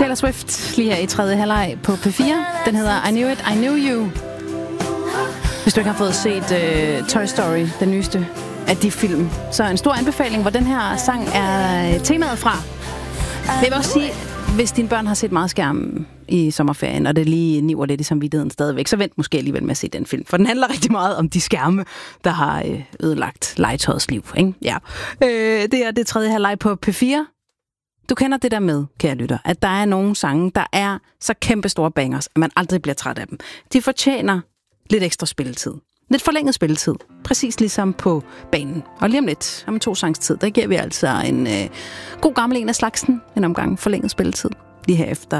Taylor Swift lige her i tredje halvleg på P4. Den hedder I Knew It, I Knew You. Hvis du ikke har fået set Toy Story, den nyeste af de film, så en stor anbefaling, hvor den her sang er temaet fra. Jeg vil også sige, hvis dine børn har set meget skærm i sommerferien, og det lige niver lidt i samvittigheden stadigvæk, så vent måske alligevel med at se den film. For den handler rigtig meget om de skærme, der har ødelagt legetøjets liv. Ikke? Ja. Det er det tredje halvleg på P4. Du kender det der med, kære lytter, at der er nogle sange, der er så kæmpe store bangers, at man aldrig bliver træt af dem. De fortjener lidt ekstra spilletid. Lidt forlænget spilletid. Præcis ligesom på banen. Og lige om lidt, om 2 sangs tid, der giver vi altså en god gammel en af slagsen, en omgang forlænget spilletid. Lige her efter